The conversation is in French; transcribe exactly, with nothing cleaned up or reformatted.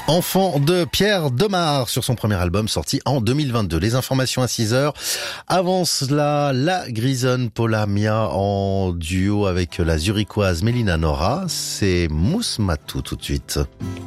Enfant de Pierre Demar sur son premier album sorti en deux mille vingt-deux. Les informations à six heures. Avant cela, la grisonne Paula Mia en duo avec la zurichoise Mélina Nora. C'est Mousse Matou tout de suite.